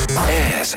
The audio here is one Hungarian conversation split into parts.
Ez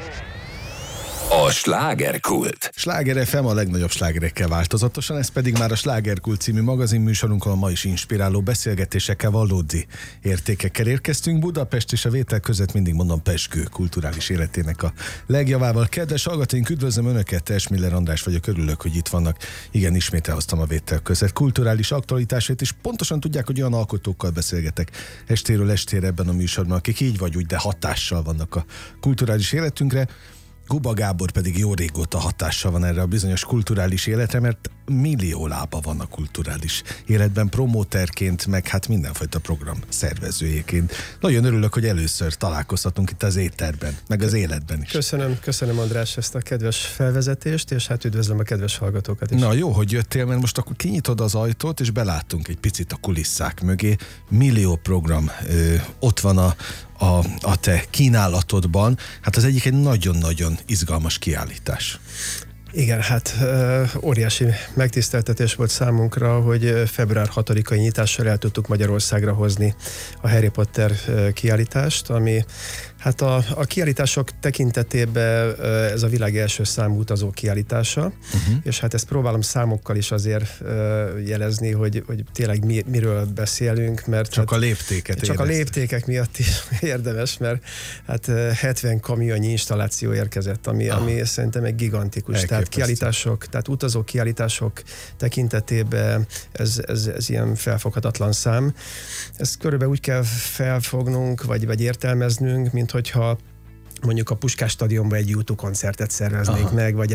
a Slágerkult. Sláger FM a legnagyobb slágerekkel változatosan, ez pedig már a Slágerkult című magazinműsorunk, ahol ma is inspiráló beszélgetésekkel, valódi értékekkel érkeztünk. Budapest és a vétel között mindig mondom pezsgő kulturális életének a legjavával. Kedves hallgatóink, üdvözlöm Önöket, Esmiller András vagyok, örülök, hogy itt vannak. Igen, ismét elhoztam a vétel között kulturális aktualitásait, és pontosan tudják, hogy olyan alkotókkal beszélgetek estéről estére ebben a műsorban, akik így vagy úgy, de hatással vannak a kulturális életünkre. Guba Gábor pedig jó régóta hatással van erre a bizonyos kulturális életre, mert millió lába van a kulturális életben, promóterként, meg hát mindenfajta program szervezőjéként. Nagyon örülök, hogy először találkozhatunk itt az éterben, meg az életben is. Köszönöm András ezt a kedves felvezetést, és hát üdvözlöm a kedves hallgatókat is. Na jó, hogy jöttél, mert most akkor kinyitod az ajtót, és beláttunk egy picit a kulisszák mögé. Millió program ott van a te kínálatodban. Hát az egyik egy nagyon-nagyon izgalmas kiállítás. Igen, hát óriási megtiszteltetés volt számunkra, hogy február 6-ai nyitással el tudtuk Magyarországra hozni a Harry Potter kiállítást, ami hát a kiállítások tekintetében ez a világ első számú utazó kiállítása, és hát ezt próbálom számokkal is azért jelezni, hogy tényleg miről beszélünk, mert csak hát, a léptéket csak a léptékek miatt is érdemes, mert hát 70 kamionnyi installáció érkezett, ami szerintem egy gigantikus. Tehát kiállítások, tehát utazó kiállítások tekintetében ez ilyen felfoghatatlan szám. Ezt körülbelül úgy kell felfognunk, vagy értelmeznünk, mint hogyha mondjuk a Puskás stadionban egy U2 koncertet szerveznénk meg, vagy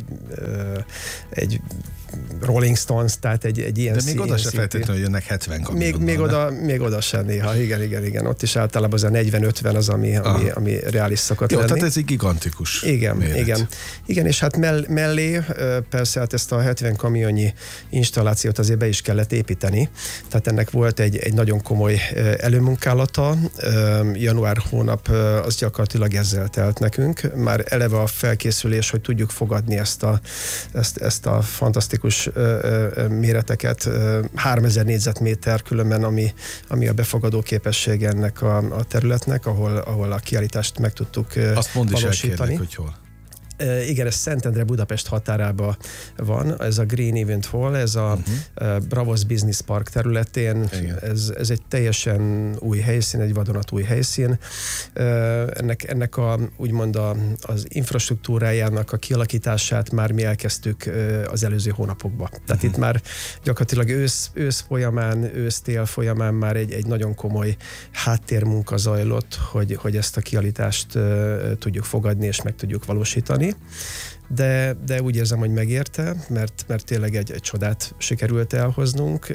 egy Rolling Stones, tehát egy ilyen de még oda se feltétlenül jönnek 70 kamionnal. Még oda sem néha, igen. Ott is általában az a 40-50 az, ami reális szokott lenni. Tehát ez egy gigantikus méret. Igen, és hát mellé persze hát ezt a 70 kamionnyi installációt azért be is kellett építeni. Tehát ennek volt egy nagyon komoly előmunkálata. Január hónap az gyakorlatilag ezzel telt nekünk. Már eleve a felkészülés, hogy tudjuk fogadni ezt a fantasztikus méreteket, 3000 négyzetméter különben, ami a befogadó képessége ennek a területnek, ahol a kiállítást meg tudtuk azt mondd is valósítani. Elkérlek, hogy hol. Igen, ez Szentendre Budapest határában van, ez a Green Event Hall, ez a Bravos Business Park területén, ez egy teljesen új helyszín, egy vadonatúj helyszín. Ennek úgymond az infrastruktúrájának a kialakítását már mi elkezdtük az előző hónapokban. Tehát itt már gyakorlatilag ősz-tél folyamán már egy nagyon komoly háttérmunka zajlott, hogy ezt a kiállítást tudjuk fogadni és meg tudjuk valósítani. De úgy érzem, hogy megérte, mert tényleg egy csodát sikerült elhoznunk.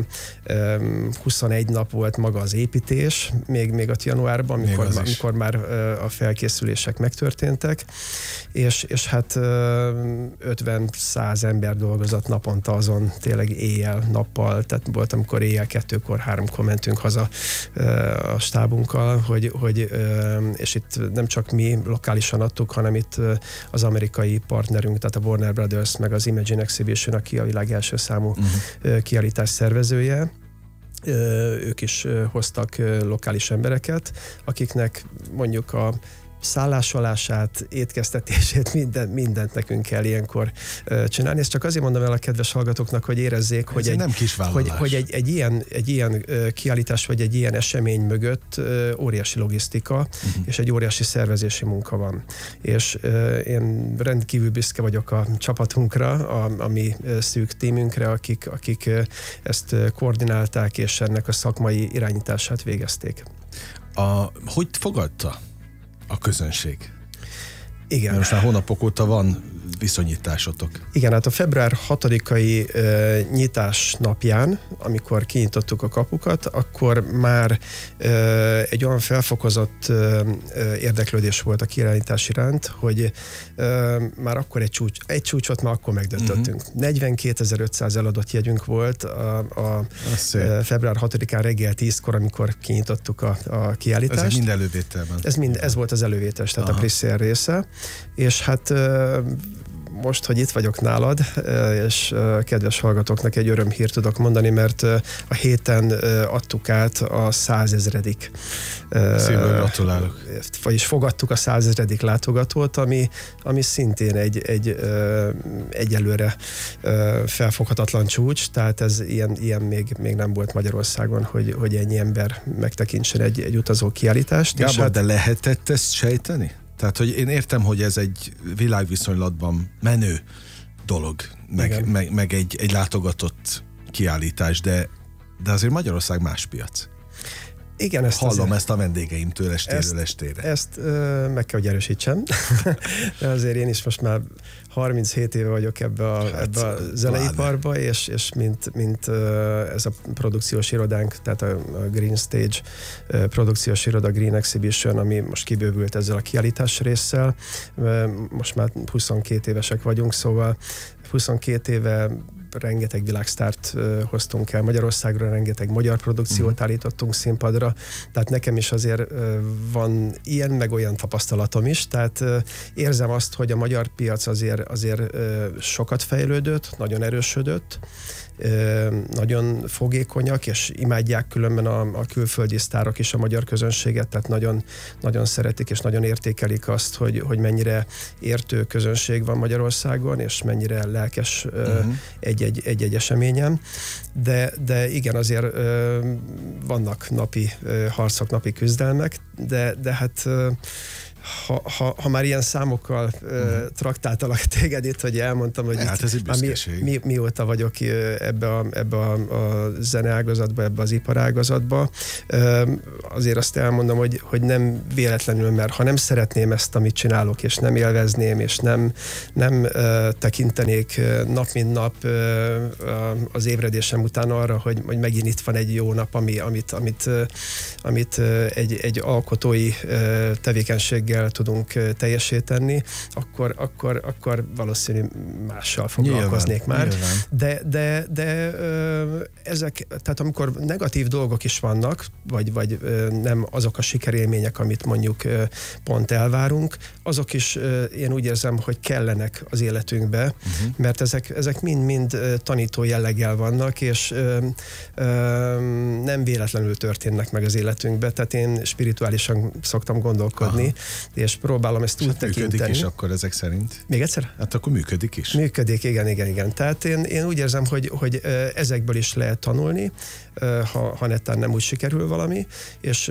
21 nap volt maga az építés, még a januárban, amikor már a felkészülések megtörténtek, és hát 50-100 ember dolgozott naponta azon, tényleg éjjel-nappal, tehát volt, amikor éjjel 2-kor, 3-kor mentünk haza a stábunkkal, és itt nem csak mi lokálisan adtuk, hanem itt az amerikai partnerünk, tehát a Warner Brothers, meg az Imagine Exhibition, aki a világ első számú kiállítás szervezője. Ők is hoztak lokális embereket, akiknek mondjuk a szállásolását, étkeztetését, mindent nekünk kell ilyenkor csinálni. Ezt csak azért mondom el a kedves hallgatóknak, hogy érezzék, hogy egy ilyen kiállítás, vagy egy ilyen esemény mögött óriási logisztika, és egy óriási szervezési munka van. És én rendkívül büszke vagyok a csapatunkra, a mi szűk tímünkre, akik ezt koordinálták, és ennek a szakmai irányítását végezték. Hogy fogadta a közönség? Igen. Most már hónapok óta van viszonyításotok. Igen, hát a február 6-ai nyitás napján, amikor kinyitottuk a kapukat, akkor már egy olyan felfokozott érdeklődés volt a kiállítás iránt, hogy már akkor egy csúcsot már akkor megdöntöttünk. 42.500 eladott jegyünk volt a február 6-án reggel 10-kor, amikor kinyitottuk a kiállítást. Ez mind elővételben. Ez volt az elővétel, tehát a pre-sale része. És hát most, hogy itt vagyok nálad, és kedves hallgatóknak egy örömhírt tudok mondani, mert a héten adtuk át a 100 000. Szívből gratulálok. Vagyis fogadtuk a 100 000. Látogatót, ami szintén egy egyelőre felfoghatatlan csúcs, tehát ez ilyen még nem volt Magyarországon, hogy ennyi ember megtekintsen egy utazó kiállítást. Gábor, de lehetett ezt sejteni? Tehát, hogy én értem, hogy ez egy világviszonylatban menő dolog, meg egy látogatott kiállítás, de azért Magyarország más piac. Igen, hallom ezt a vendégeimtől estéről estére. Ezt meg kell, hogy erősítsem. De azért én is most már 37 éve vagyok ebbe a zeneiparba, és mint ez a produkciós irodánk, tehát a Green Stage produkciós iroda, Green Exhibition, ami most kibővült ezzel a kiállítás résszel. Most már 22 évesek vagyunk, szóval 22 éve rengeteg világsztárt hoztunk el Magyarországra, rengeteg magyar produkciót állítottunk színpadra, tehát nekem is azért van ilyen, meg olyan tapasztalatom is, tehát érzem azt, hogy a magyar piac azért sokat fejlődött, nagyon erősödött, nagyon fogékonyak, és imádják különben a külföldi sztárok is a magyar közönséget, tehát nagyon, nagyon szeretik és nagyon értékelik azt, hogy mennyire értő közönség van Magyarországon, és mennyire lelkes egy eseményen. De igen, azért vannak napi harcok, napi küzdelmek, de hát ha már ilyen számokkal traktáltalak téged itt, hogy elmondtam, hogy hát ez mióta vagyok ebbe a zeneágazatba, ebbe az iparágazatba, azért azt elmondom, hogy nem véletlenül, mert ha nem szeretném ezt, amit csinálok, és nem élvezném, és nem tekintenék nap mint nap az ébredésem után arra, hogy megint itt van egy jó nap, amit egy alkotói tevékenységgel tudunk teljesíteni, akkor valószínű mással foglalkoznék már. Nyilván. De ezek, tehát amikor negatív dolgok is vannak, vagy nem azok a sikerélmények, amit mondjuk pont elvárunk, azok is én úgy érzem, hogy kellenek az életünkbe, mert ezek mind tanító jelleggel vannak, és nem véletlenül történnek meg az életünkbe, tehát én spirituálisan szoktam gondolkodni, és próbálom ezt úgy tekinteni. Működik is akkor ezek szerint? Még egyszer? Hát akkor működik is. Működik, igen. Tehát én úgy érzem, hogy ezekből is lehet tanulni, ha netán nem úgy sikerül valami, és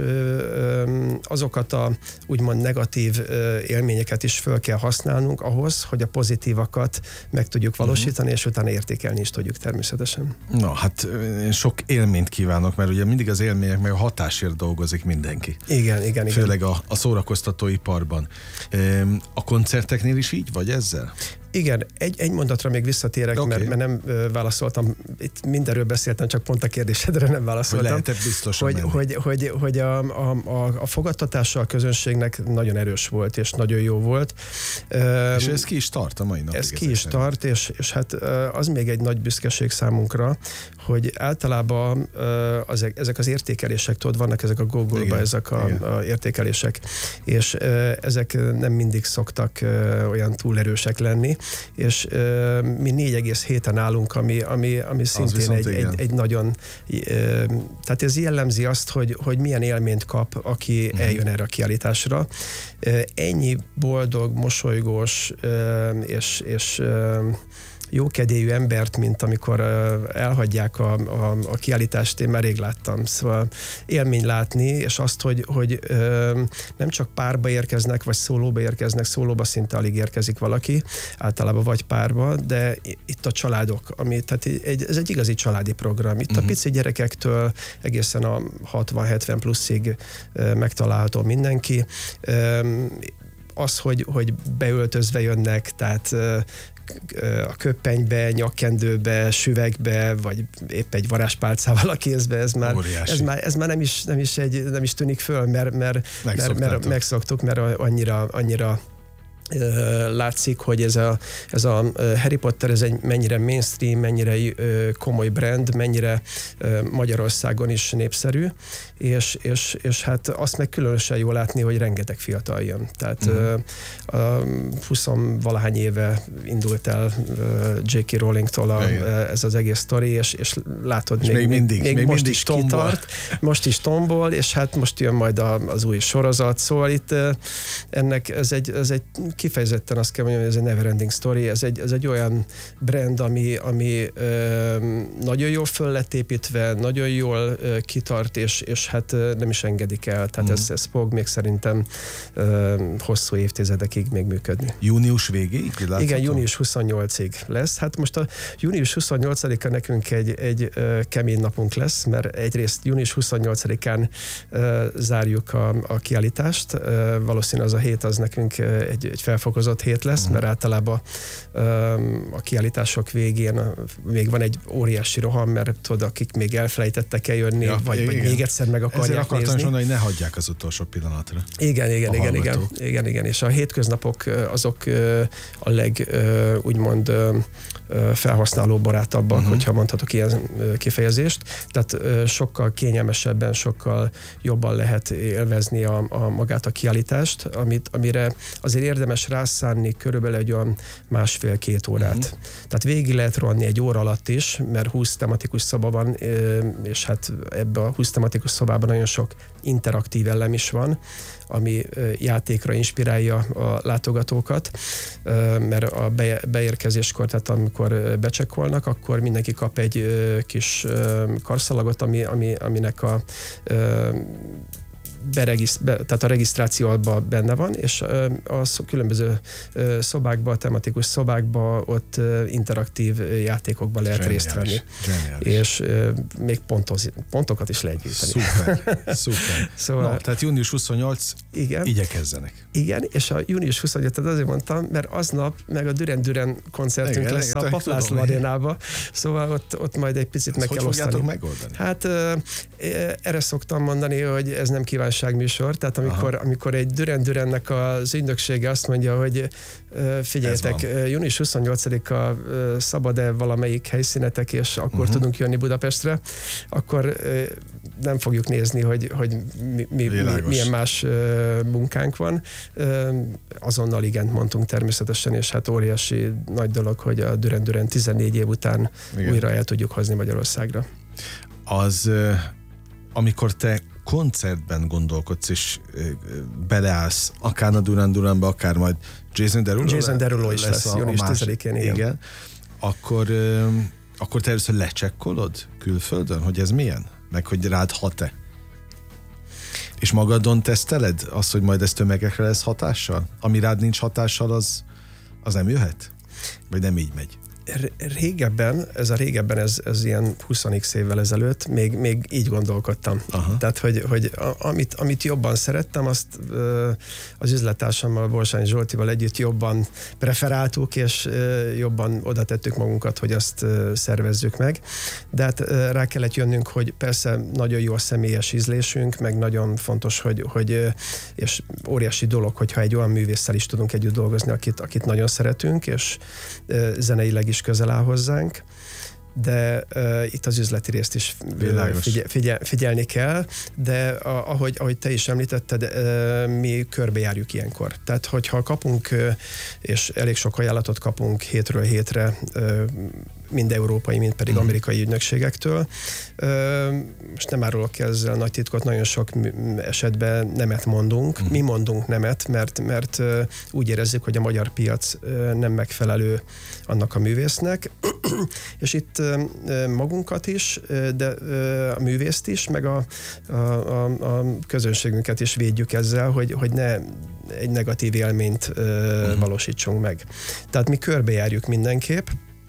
azokat a úgymond negatív élményeket is föl kell használnunk ahhoz, hogy a pozitívakat meg tudjuk valósítani, és utána értékelni is tudjuk természetesen. Na, hát én sok élményt kívánok, mert ugye mindig az élmények meg a hatásért dolgozik mindenki. Igen. Főleg a szórakoztatóiparban. A koncerteknél is így vagy ezzel? Igen, egy mondatra még visszatérek, Okay. mert nem válaszoltam, itt mindenről beszéltem, csak pont a kérdésedre nem válaszoltam. Hogy lehetett biztosan hogy a fogadtatása a közönségnek nagyon erős volt, és nagyon jó volt. És ez ki is tart a mai napig? Ez ki is tart, és hát az még egy nagy büszkeség számunkra, hogy általában ezek az értékelések, tudod, vannak ezek a Google-ba, ezek a értékelések, és ezek nem mindig szoktak olyan túl erősek lenni, és mi 4,7-en állunk, ami szintén egy nagyon, tehát ez jellemzi azt, hogy milyen élményt kap, aki eljön erre a kiállításra. Ennyi boldog, mosolygós és jókedélyű embert, mint amikor elhagyják a kiállítást, én már rég láttam. Szóval élmény látni, és azt, hogy nem csak párba érkeznek, vagy szólóba érkeznek, szólóba szinte alig érkezik valaki, általában vagy párba, de itt a családok, tehát ez egy igazi családi program. Itt a pici gyerekektől egészen a 60-70 pluszig megtalálható mindenki. Az, hogy beöltözve jönnek, tehát a köppenybe, nyakkendőbe, süvegbe, vagy épp egy varázspálcával a kézbe, ez már nem is tűnik föl, mert megszoktuk, mert annyira látszik, hogy ez a Harry Potter ez egy mennyire mainstream, mennyire komoly brand, mennyire Magyarországon is népszerű, és hát azt meg különösen jól látni, hogy rengeteg fiatal jön. Tehát 20-valahány éve indult el J.K. Rowlingtól ez az egész sztori, és látod, és még mindig is kitart, most is tombol, és hát most jön majd az új sorozat, szóval itt ennek ez egy kifejezetten azt kell mondjam, hogy ez egy neverending story, ez egy olyan brand, ami nagyon jól föl lett építve, nagyon jól kitart, és hát nem is engedik el. Tehát ez fog még szerintem hosszú évtizedekig még működni. Június végéig? Igen, június 28-ig lesz. Hát most a június 28-a nekünk egy kemény napunk lesz, mert egyrészt június 28-án zárjuk a kiállítást. Valószínűleg az a hét az nekünk egy felfokozott hét lesz, mert általában a kiállítások végén még van egy óriási roham, mert tudod, akik még elfelejtettek eljönni, vagy még egyszer meg akarják ezért akartam nézni. mondani, hogy ne hagyják az utolsó pillanatra. Igen. És a hétköznapok azok a úgymond felhasználóbarátabbak, hogyha mondhatok ilyen kifejezést. Tehát sokkal kényelmesebben, sokkal jobban lehet élvezni magát a kiállítást, amire azért érdemes rászánni körülbelül egy olyan 1,5-2 órát. Tehát végig lehet rohanni egy óra alatt is, mert 20 tematikus szoba van, és hát ebben a 20 tematikus szobában nagyon sok interaktív elem is van, ami játékra inspirálja a látogatókat, mert a beérkezéskor, tehát amikor becsekkolnak, akkor mindenki kap egy kis karszalagot, aminek tehát a regisztrációban benne van, és a különböző szobákban, tematikus szobákban ott interaktív játékokban lehet részt venni. És még pontokat is lehet gyűjteni. Szuper. Szóval, no, tehát június 28, igen, igyekezzenek. Igen, és a június 28, azért mondtam, mert aznap meg a Duran koncertünk lesz a Pap László arénában, szóval ott majd egy picit meg kell osztani. Hogy fogjátok megoldani? Hát erre szoktam mondani, hogy ez nem kívánságműsor, tehát amikor egy Durannek az ügynöksége azt mondja, hogy figyeljetek, június 28-a szabad-e valamelyik helyszínetek, és akkor tudunk jönni Budapestre, akkor nem fogjuk nézni, hogy milyen más munkánk van. Azonnal igent mondtunk természetesen, és hát óriási nagy dolog, hogy a Duran 14 év után újra el tudjuk hozni Magyarországra. Az, amikor te koncertben gondolkodsz, és beleállsz, akár a Duranbe, akár majd Jason Derulo is lesz június 10-én. Igen. Akkor te először lecsekkolod külföldön, hogy ez milyen? Meg hogy rád hat-e? És magadon teszteled azt, hogy majd ez tömegekre lesz hatással? Ami rád nincs hatással, az nem jöhet? Vagy nem így megy? Régebben, ez ilyen 20x évvel ezelőtt még így gondolkodtam. Aha. Tehát, hogy amit jobban szerettem, azt az üzlettársammal, Borsányi Zsoltival együtt jobban preferáltuk, és jobban oda tettük magunkat, hogy azt szervezzük meg. De hát rá kellett jönnünk, hogy persze nagyon jó a személyes ízlésünk, meg nagyon fontos, hogy és óriási dolog, hogyha egy olyan művésszel is tudunk együtt dolgozni, akit nagyon szeretünk, és zeneileg is közel áll hozzánk, de itt az üzleti részt is figyelni kell, de ahogy te is említetted, mi körbejárjuk ilyenkor. Tehát, hogyha kapunk, és elég sok ajánlatot kapunk hétről hétre, mind európai, mind pedig amerikai ügynökségektől. Most nem árulok ezzel nagy titkot, nagyon sok esetben nemet mondunk. Mi mondunk nemet, mert úgy érezzük, hogy a magyar piac nem megfelelő annak a művésznek, és itt magunkat is, de a művészt is, meg a közönségünket is védjük ezzel, hogy ne egy negatív élményt valósítsunk meg. Tehát mi körbejárjuk mindenképp,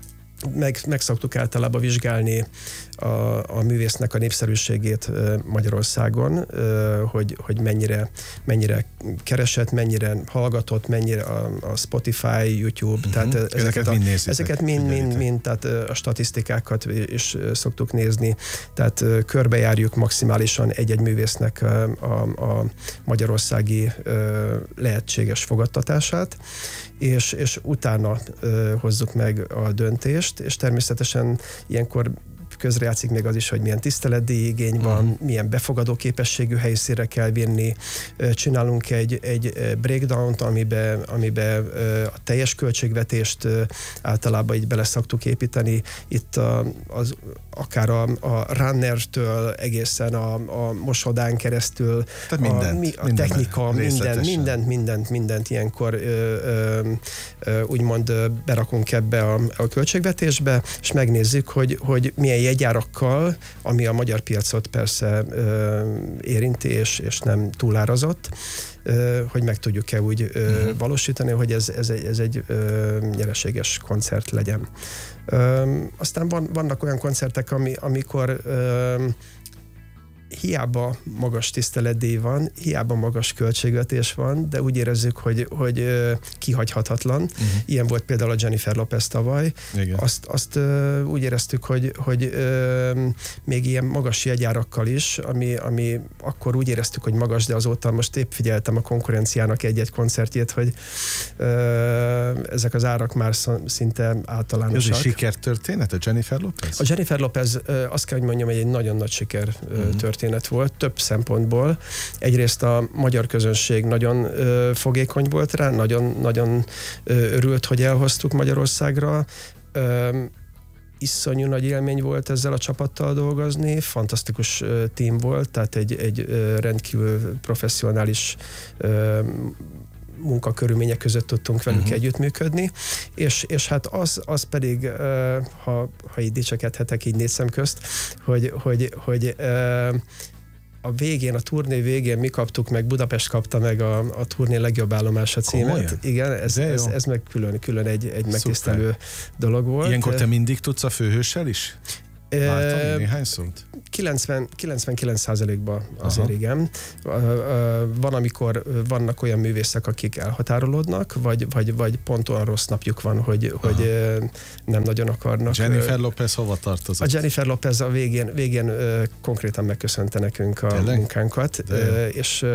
meg szoktuk általában vizsgálni a művésznek a népszerűségét Magyarországon, hogy mennyire keresett, mennyire hallgatott, mennyire a Spotify, YouTube, tehát ezeket mind, tehát a statisztikákat is szoktuk nézni, tehát körbejárjuk maximálisan egy-egy művésznek a magyarországi lehetséges fogadtatását, és utána hozzuk meg a döntést, és természetesen ilyenkor közrejátszik még az is, hogy milyen tiszteletdíj igény van, milyen befogadó képességű helyszínre kell vinni. Csinálunk egy breakdown-t, amibe a teljes költségvetést általában így bele szoktuk építeni. Itt akár a runnertől egészen a mosodán keresztül, a technika, mindent ilyenkor úgymond berakunk ebbe a költségvetésbe, és megnézzük, hogy milyen jegyárakkal, ami a magyar piacot persze érinti, és nem túlárazott, hogy meg tudjuk-e úgy valósítani, hogy ez egy nyereséges koncert legyen. Aztán vannak olyan koncertek, amikor hiába magas tiszteletdíj van, hiába magas költségvetés van, de úgy érezzük, hogy kihagyhatatlan. Ilyen volt például a Jennifer Lopez tavaly. Azt úgy éreztük, hogy még ilyen magas jegyárakkal is, ami akkor úgy éreztük, hogy magas, de azóta most épp figyeltem a konkurenciának egy-egy koncertjét, hogy ezek az árak már szinte általánosak. Ez egy sikertörténet, a Jennifer Lopez? A Jennifer Lopez, azt kell, hogy mondjam, hogy egy nagyon nagy siker történet volt, több szempontból. Egyrészt a magyar közönség nagyon fogékony volt rá, nagyon örült, hogy elhoztuk Magyarországra. Iszonyú nagy élmény volt ezzel a csapattal dolgozni, fantasztikus tím volt, tehát egy rendkívül professzionális munkakörülmények között tudtunk velük együttműködni, és hát az pedig, ha így dicsekedhetek így négy szem közt, hogy a végén, a turné végén mi kaptuk meg, Budapest kapta meg a turné legjobb állomása címet. Komolyan? Igen, ez meg külön egy megtisztelő dolog volt. Ilyenkor te mindig tudsz a főhőssel is? Váltani néhány szót? 99%-ban azért igen. Van, amikor vannak olyan művészek, akik elhatárolódnak, vagy pont olyan rossz napjuk van, hogy nem nagyon akarnak. Jennifer Lopez hova tartozott? A Jennifer Lopez a végén konkrétan megköszönte nekünk a munkánkat, és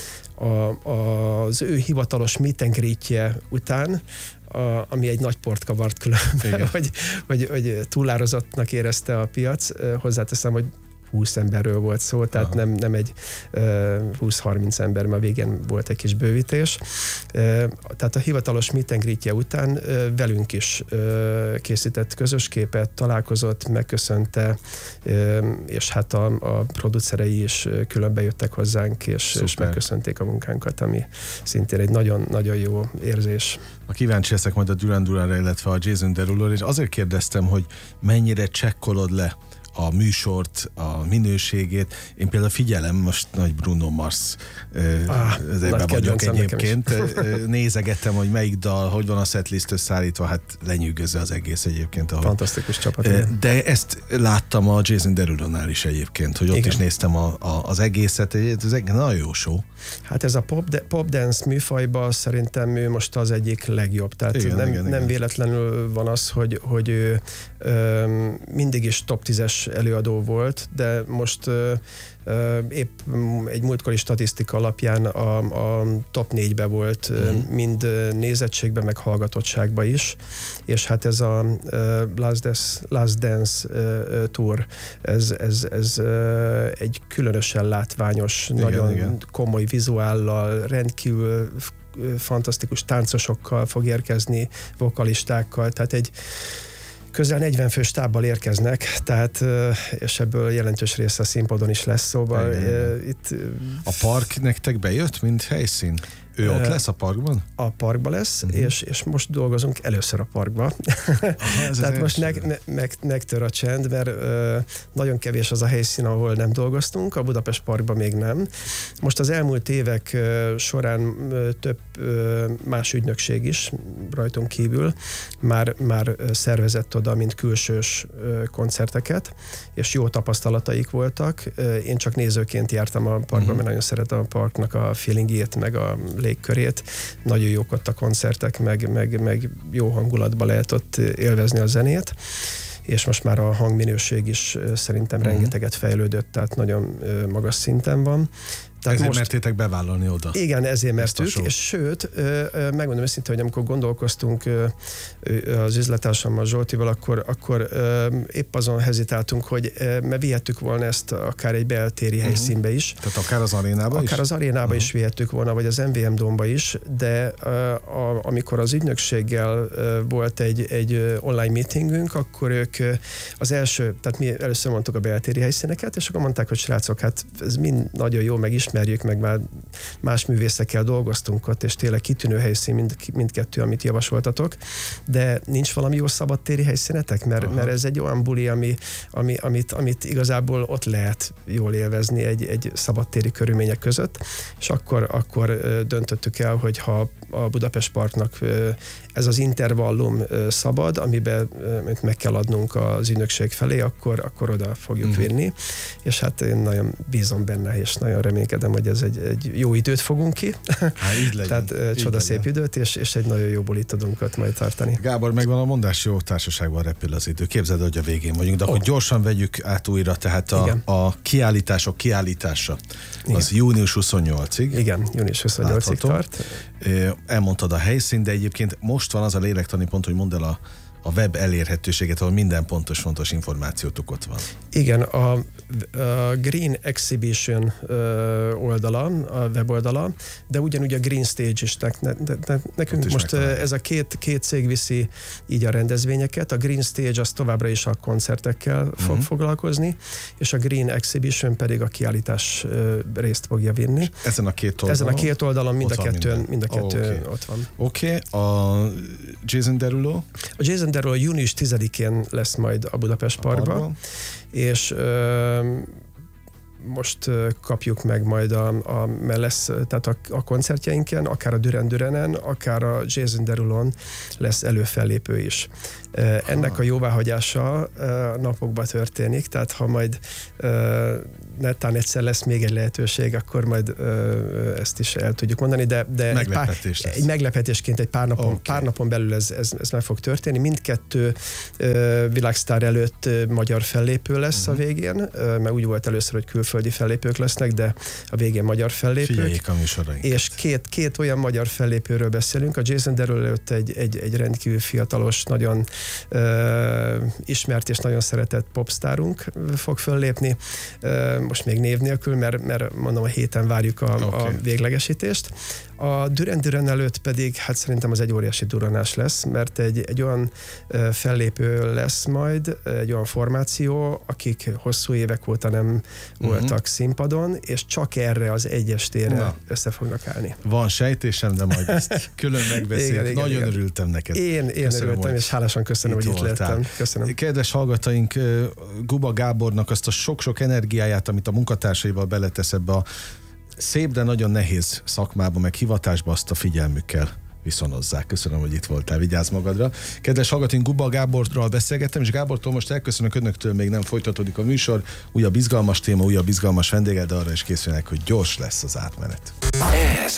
az ő hivatalos meet and greetje után, ami egy nagy port kavart különben, hogy túlárazottnak érezte a piac. Hozzáteszem, hogy 20 emberről volt szó, tehát nem egy 20-30 ember, mert végén volt egy kis bővítés. Tehát a hivatalos meet and greetje után velünk is készített közös képet, találkozott, megköszönte, és hát a producerei is külön bejöttek hozzánk, és megköszönték a munkánkat, ami szintén egy nagyon-nagyon jó érzés. Kíváncsi leszek majd a Duran Duranra, illetve a Jason Derulo-ra, és azért kérdeztem, hogy mennyire csekkolod le a műsort, a minőségét. Én például figyelem, most nagy Bruno Mars ebben vagyok egyébként. Nézegettem, hogy melyik dal, hogy van a setlist összeállítva, hát lenyűgöző az egész egyébként. Fantasztikus csapat. De ezt láttam a Jason Derulonál is egyébként, hogy ott is néztem az egészet, ez egy nagyon jó show. Hát ez a pop dance műfajban szerintem ő most az egyik legjobb. Tehát nem véletlenül van az, hogy ő mindig is top 10-es előadó volt, de most épp egy múltkori statisztika alapján a top 4-be volt, mind nézettségben, meg hallgatottságban is, és hát ez a Last Dance Tour, ez egy különösen látványos, nagyon komoly vizuállal, rendkívül fantasztikus táncosokkal fog érkezni, vokalistákkal, tehát egy közel 40 fős stábbal érkeznek, tehát, és ebből jelentős része a színpadon is lesz, szóval itt... A park nektek bejött, mint helyszín? Ő ott lesz a parkban? A parkban lesz, és most dolgozunk először a parkban. Tehát most megtör a csend, mert nagyon kevés az a helyszín, ahol nem dolgoztunk, a Budapest Parkban még nem. Most az elmúlt évek során több más ügynökség is rajtunk kívül már szervezett oda, mint külsős koncerteket, és jó tapasztalataik voltak. Én csak nézőként jártam a parkban, mert nagyon szeretem a parknak a feelingjét, meg a légkörét. Nagyon jók ott a koncertek, meg jó hangulatba lehet ott élvezni a zenét, és most már a hangminőség is szerintem rengeteget fejlődött, tehát nagyon magas szinten van. Tehát ezért mertétek bevállalni oda. Igen, ezért mertük, és sőt, megmondom őszintén, hogy amikor gondolkoztunk az üzletársammal, Zsoltival, akkor épp azon hezitáltunk, hogy mert vihettük volna ezt akár egy beltéri helyszínbe is. Tehát akár az arénába is? Akár az arénába is vihettük volna, vagy az MVM Domba is, de amikor az ügynökséggel volt egy online meetingünk, akkor ők az első, tehát mi először mondtuk a beltéri helyszíneket, és akkor mondták, hogy srácok, hát ez mind nagyon jó, megismerjük, meg már más művészekkel dolgoztunk ott, és tényleg kitűnő helyszín mindkettő, amit javasoltatok, de nincs valami jó szabadtéri helyszínetek? Mert ez egy olyan buli, amit igazából ott lehet jól élvezni egy szabadtéri körülmények között, és akkor döntöttük el, hogy ha a Budapest Parknak ez az intervallum szabad, amiben meg kell adnunk az ügynökség felé, akkor oda fogjuk vinni, és hát én nagyon bízom benne, és nagyon reménykedem, hogy ez egy jó időt fogunk ki. Így legyen. Tehát csodaszép időt, és egy nagyon jó bulit tudunk ott majd tartani. Gábor, megvan a mondás, jó társaságban repül az idő. Képzeld, hogy a végén vagyunk, de akkor gyorsan vegyük át újra, tehát a kiállítások kiállítása az június 28-ig. Igen, június 28-ig tart. Elmondtad a helyszínt, de egyébként most van az a lélektani pont, hogy mondd el a web elérhetőséget, ahol minden fontos információtok ott van. Igen, a Green Exhibition oldala, a weboldala, de ugyanúgy a Green Stage is. Nekünk most ez a két cég viszi így a rendezvényeket. A Green Stage az továbbra is a koncertekkel fog foglalkozni, és a Green Exhibition pedig a kiállítás részt fogja vinni. Ezen a két oldalon mind a kettő ott van. Oké. A Jason Derulo? A Jason Derulo június 10-én lesz majd a Budapest Parkban, és most kapjuk meg majd mert lesz, tehát a koncertjeinken, akár a Duran Duranen, akár a Jason Derulon lesz előfellépő is. Ennek a jóváhagyása napokban történik, tehát ha majd netán egyszer lesz még egy lehetőség, akkor majd ezt is el tudjuk mondani, de egy meglepetésként egy pár napon belül ez meg fog történni. Mindkettő világsztár előtt magyar fellépő lesz a végén, mert úgy volt először, hogy külföldi fellépők lesznek, de a végén magyar fellépők. Figyeljék a műsorainkat. És két olyan magyar fellépőről beszélünk. A Jason Derulo előtt egy rendkívül fiatalos, nagyon ismert és nagyon szeretett popstárunk fog föllépni. Most még név nélkül, mert mondom, a héten várjuk a véglegesítést. A Duran Duran előtt pedig, hát szerintem az egy óriási duranás lesz, mert egy olyan fellépő lesz majd, egy olyan formáció, akik hosszú évek óta nem voltak színpadon, és csak erre az egy estére össze fognak állni. Van sejtésem, de majd ezt külön megbeszéljük. Nagyon örültem neked. Én örültem, és hálásan köszönöm, hogy itt lettem. Köszönöm. Kedves hallgatóink, Guba Gábornak azt a sok-sok energiáját, amit a munkatársaival beletesz ebbe a szép, de nagyon nehéz szakmába, meg hivatásba, azt a figyelmükkel viszonozzák. Köszönöm, hogy itt voltál, vigyázz magadra. Kedves hallgatóink, Guba Gáborral beszélgettem, és Gábortól most elköszönök, önöktől még nem folytatódik a műsor. Újabb izgalmas téma, újabb izgalmas vendéggel, de arra is készülnek, hogy gyors lesz az átmenet. Ez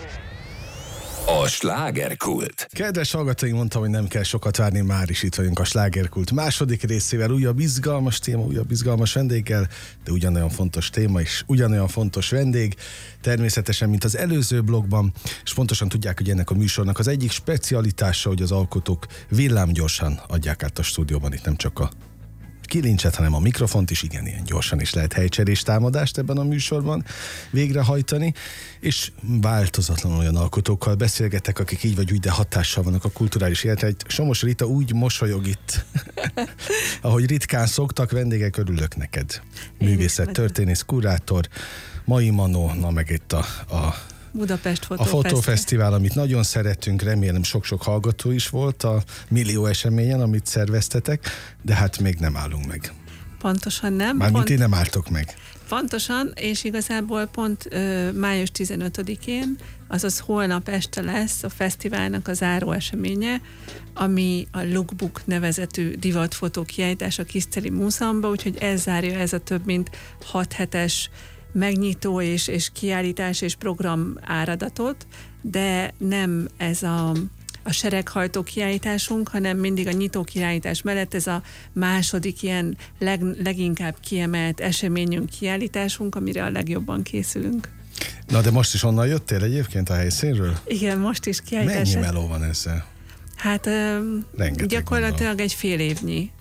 a Slágerkult. Kedves hallgatóink, mondtam, hogy nem kell sokat várni, már is itt vagyunk a Slágerkult második részével, újabb izgalmas téma, újabb izgalmas vendéggel, de ugyanolyan fontos téma és ugyanolyan fontos vendég, természetesen, mint az előző blogban, és pontosan tudják, hogy ennek a műsornak az egyik specialitása, hogy az alkotók villámgyorsan adják át a stúdióban, itt nem csak a kilincset, hanem a mikrofont is, igen, ilyen gyorsan is lehet helycserés támadást ebben a műsorban végrehajtani, és változatlanul olyan alkotókkal beszélgetek, akik így vagy úgy, de hatással vannak a kulturális életre. Egy Somos Rita úgy mosolyog itt, ahogy ritkán szoktak, vendégek, örülök neked. Művészet, történész, kurátor, Mai Manó, na meg itt a Budapest Fotófesztivál, amit nagyon szeretünk, remélem sok-sok hallgató is volt a millió eseményen, amit szerveztetek, de hát még nem állunk meg. pontosan nem. Mármint én nem álltok meg. Pontosan, és igazából pont május 15-én, azaz holnap este lesz a fesztiválnak a záró eseménye, ami a Lookbook nevezetű divatfotó kiállítás a Kiszteli Múzeumban, úgyhogy ez zárja ez a több mint 6 hetes megnyitó és kiállítás és program áradatot, de nem ez a sereghajtó kiállításunk, hanem mindig a nyitó kiállítás mellett ez a második ilyen leginkább kiemelt eseményünk, kiállításunk, amire a legjobban készülünk. Na de most is onnan jöttél egyébként a helyszínről? Igen, most is kiállítás. Mennyi meló van ezzel? Hát gyakorlatilag egy fél évnyi.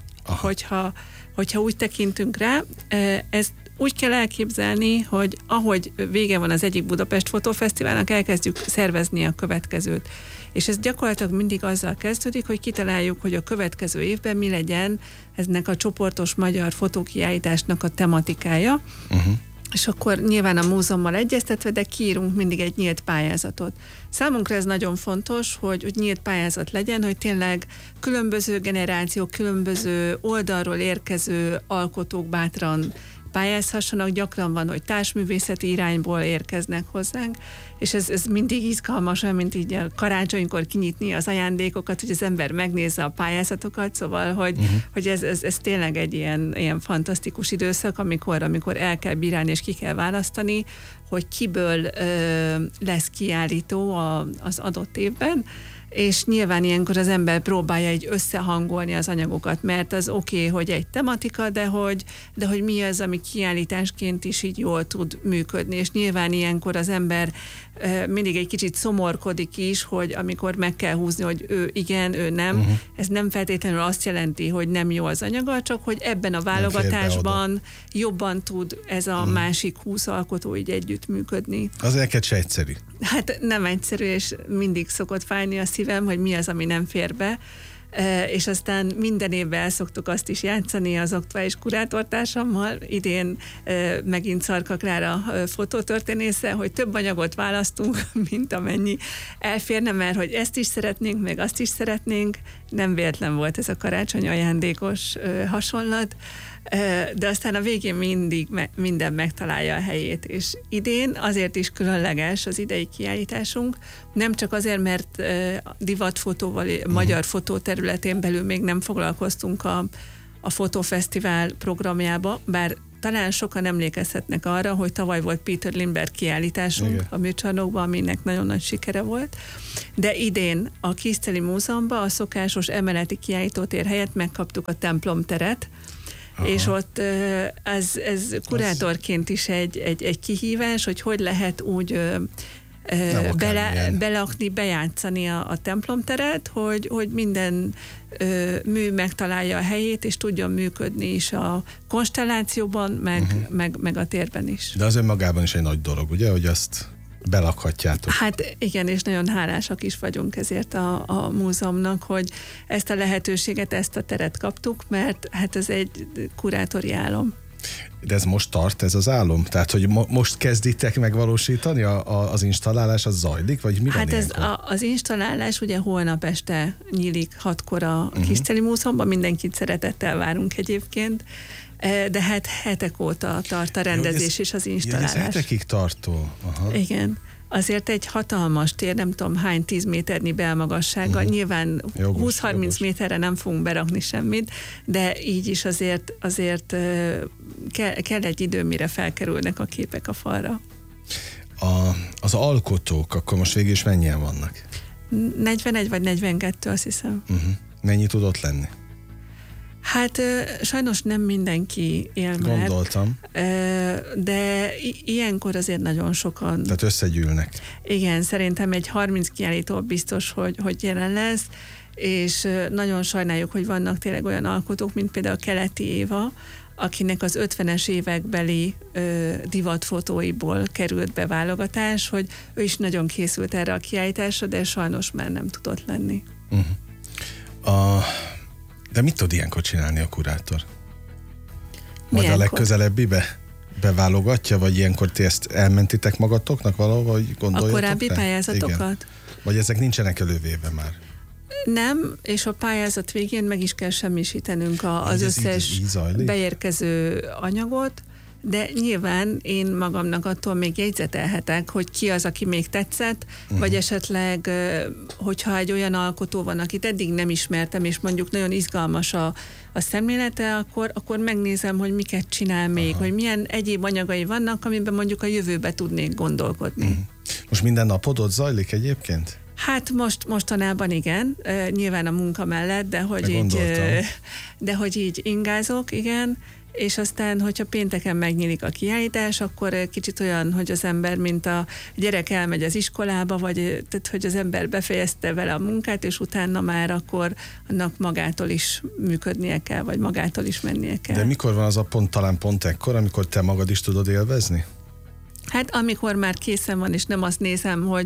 Hogyha úgy tekintünk rá, ezt úgy kell elképzelni, hogy ahogy vége van az egyik Budapest Fotófesztiválnak, elkezdjük szervezni a következőt. És ez gyakorlatilag mindig azzal kezdődik, hogy kitaláljuk, hogy a következő évben mi legyen eznek a csoportos magyar fotókiállításnak a tematikája. És akkor nyilván a múzeummal egyeztetve, de kiírunk mindig egy nyílt pályázatot. Számunkra ez nagyon fontos, hogy nyílt pályázat legyen, hogy tényleg különböző generációk, különböző oldalról érkező alkotók bátran pályázhassanak. Gyakran van, hogy társművészeti irányból érkeznek hozzánk, és ez mindig izgalmas, mint így a karácsonykor kinyitni az ajándékokat, hogy az ember megnézze a pályázatokat, szóval, hogy ez tényleg egy ilyen fantasztikus időszak, amikor el kell bírálni és ki kell választani, hogy kiből lesz kiállító az adott évben, és nyilván ilyenkor az ember próbálja egy összehangolni az anyagokat, mert az oké, hogy egy tematika, de hogy mi az, ami kiállításként is így jól tud működni, és nyilván ilyenkor az ember mindig egy kicsit szomorkodik is, hogy amikor meg kell húzni, hogy ő igen, ő nem, ez nem feltétlenül azt jelenti, hogy nem jó az anyaga, csak hogy ebben a válogatásban jobban tud ez a másik 20 alkotó így együttműködni. Az neked se egyszerű. Hát nem egyszerű, és mindig szokott fájni a szívem, hogy mi az, ami nem fér be. És aztán minden évben el szoktuk azt is játszani az aktuális kurátortársammal. Idén megint Szarka Klára fotótörténésze, hogy több anyagot választunk, mint amennyi elférne, mert hogy ezt is szeretnénk, meg azt is szeretnénk. Nem véletlen volt ez a karácsony ajándékos hasonlat, de aztán a végén mindig minden megtalálja a helyét, és idén azért is különleges az idei kiállításunk, nem csak azért, mert divatfotóval, magyar fotó területén belül még nem foglalkoztunk a fotófesztivál programjába, bár talán sokan emlékezhetnek arra, hogy tavaly volt Peter Lindbergh kiállításunk a műcsarnokban, aminek nagyon nagy sikere volt, de idén a Kiszteli Múzeumban a szokásos emeleti kiállítótér helyett megkaptuk a templomteret, és ott ez kurátorként is egy kihívás, hogy lehet úgy belakni, bejátszani a templomteret, hogy minden mű megtalálja a helyét, és tudjon működni is a konstellációban, meg a térben is. De az önmagában is egy nagy dolog, ugye, hogy azt belakhatjátok. Hát igen, és nagyon hálásak is vagyunk ezért a múzeumnak, hogy ezt a lehetőséget, ezt a teret kaptuk, mert hát ez egy kurátori álom. De ez most tart, ez az álom? Tehát, hogy most kezditek megvalósítani az installálás, az zajlik, vagy mi van hát ilyenkor? Az installálás ugye holnap este nyílik 6-kor a Kiszteli Múzeumban, mindenkit szeretettel várunk egyébként, de hát hetek óta tart a rendezés és az installálás. Ez hetekig tartó. Aha. Igen. Azért egy hatalmas tér, nem tudom hány 10 méternyi belmagassággal, nyilván 20-30 méterre nem fogunk berakni semmit, de így is azért kell egy idő, mire felkerülnek a képek a falra. Az alkotók, akkor most végül is mennyien vannak? 41 vagy 42, azt hiszem. Mennyi tudott lenni? Hát sajnos nem mindenki él már. Gondoltam. De ilyenkor azért nagyon sokan. Tehát összegyűlnek. Igen, szerintem egy 30 kiállító biztos, hogy jelen lesz, és nagyon sajnáljuk, hogy vannak tényleg olyan alkotók, mint például Keleti Éva, akinek az 50-es évekbeli divatfotóiból került be válogatás, hogy ő is nagyon készült erre a kiállításra, de sajnos már nem tudott lenni. De mit tud ilyenkor csinálni a kurátor? Vagy Milyenkor? a legközelebbibe beválogatja, vagy ilyenkor ti ezt elmentitek magatoknak valahol, vagy gondoljatok a korábbi rá? pályázatokat? Igen. Vagy ezek nincsenek elővéve már? Nem, és a pályázat végén meg is kell semmisítenünk az összes beérkező anyagot, de nyilván én magamnak attól még jegyzetelhetek, hogy ki az, aki még tetszett, vagy esetleg, hogyha egy olyan alkotó van, akit eddig nem ismertem, és mondjuk nagyon izgalmas a szemlélete, akkor megnézem, hogy miket csinál még, hogy milyen egyéb anyagai vannak, amiben mondjuk a jövőbe tudnék gondolkodni. Most minden napod ott zajlik egyébként? Hát mostanában igen, nyilván a munka mellett, de hogy így ingázok, igen, és aztán, hogyha pénteken megnyílik a kiállítás, akkor kicsit olyan, hogy az ember, mint a gyerek elmegy az iskolába, vagy tehát, hogy az ember befejezte vele a munkát, és utána már akkor annak magától is működnie kell, vagy magától is mennie kell. De mikor van az a pont, talán pont ekkor, amikor te magad is tudod élvezni? Hát amikor már készen van, és nem azt nézem, hogy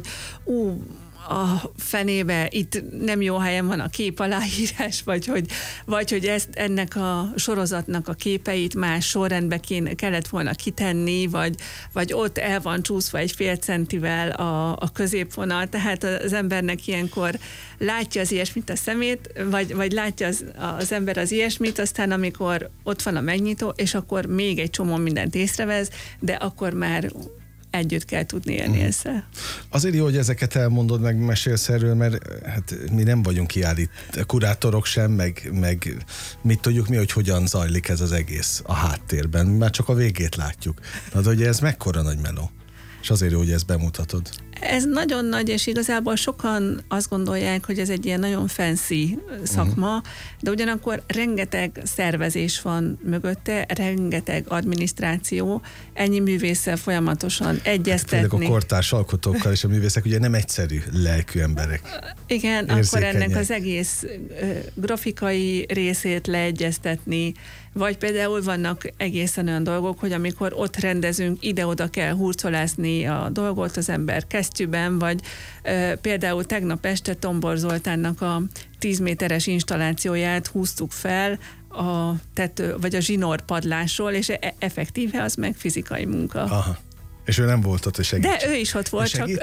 a fenébe itt nem jó helyen van a kép aláírás, vagy hogy ennek a sorozatnak a képeit más sorrendbe kellett volna kitenni, vagy ott el van csúszva egy fél centivel a középvonal, tehát az embernek ilyenkor látja az ilyesmit a szemét, vagy látja az ember az ilyesmit, aztán amikor ott van a megnyitó, és akkor még egy csomó mindent észrevesz, de akkor már együtt kell tudni élni ezzel. Azért jó, hogy ezeket elmondod, meg mesélsz erről, mert hát mi nem vagyunk kurátorok sem, meg mit tudjuk mi, hogy hogyan zajlik ez az egész a háttérben. Már csak a végét látjuk. De hogy ez mekkora nagy meló. És azért jó, hogy ezt bemutatod. Ez nagyon nagy, és igazából sokan azt gondolják, hogy ez egy ilyen nagyon fancy szakma, de ugyanakkor rengeteg szervezés van mögötte, rengeteg adminisztráció, ennyi művésszel folyamatosan egyeztetni. Főleg a kortárs alkotókkal és a művészek ugye nem egyszerű lelkű emberek. Igen, akkor ennek az egész grafikai részét leegyeztetni, vagy például vannak egészen olyan dolgok, hogy amikor ott rendezünk, ide-oda kell hurcolászni a dolgot az ember kesztyűben, vagy például tegnap este Tombor Zoltánnak a 10 méteres installációját húztuk fel a tető, vagy a zsinórpadlásról, és effektíve az meg fizikai munka. Aha. És ő nem volt ott, és segített. De ő is ott volt, csak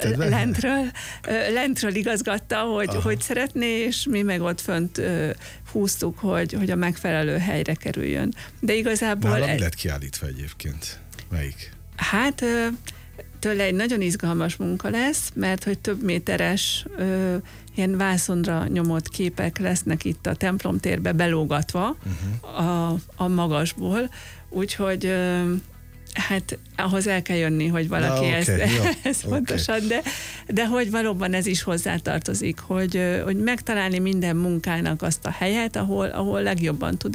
lentről igazgatta, hogy szeretné, és mi meg ott fönt húztuk, hogy a megfelelő helyre kerüljön. De igazából... Nála mi lett kiállítva egyébként? Melyik? Hát tőle egy nagyon izgalmas munka lesz, mert hogy több méteres ilyen vászonra nyomott képek lesznek itt a templomtérbe belógatva a magasból, úgyhogy hát ahhoz el kell jönni, hogy valaki ezt pontosan, de hogy valóban ez is hozzátartozik, hogy megtalálni minden munkának azt a helyet, ahol legjobban tud